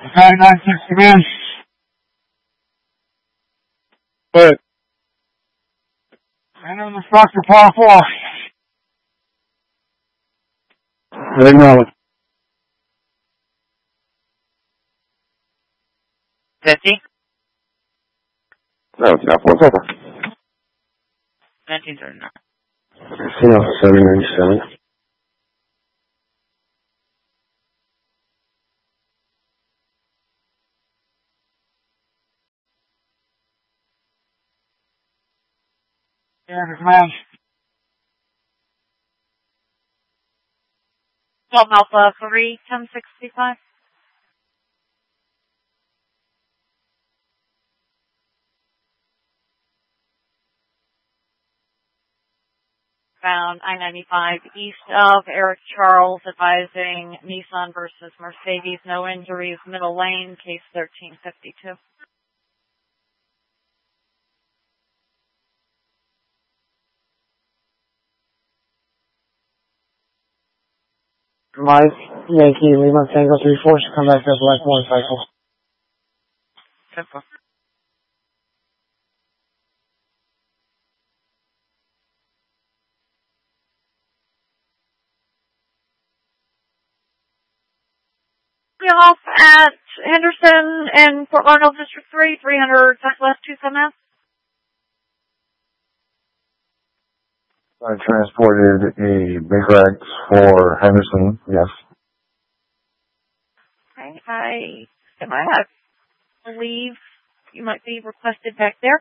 Okay, 9-6 command. But, enter the structure, par 4. Acknowledge. 50? No, it's not. What's over? 1939. CO 797. Enter command. 12 Alpha 3, 1065. Found I-95 east of Eric Charles, advising Nissan versus Mercedes. No injuries, middle lane, case 1352. Mike, Yankee, Lima, Tango 3-4, should come back to black motorcycle. 10-4. Off at Henderson and Fort Lauderdale District 3, 300 Southwest 27F. I transported a Big Rex for Henderson, yes. Okay, I believe you might be requested back there.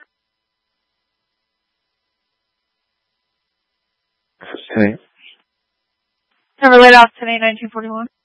Okay. Number laid off today, 1941.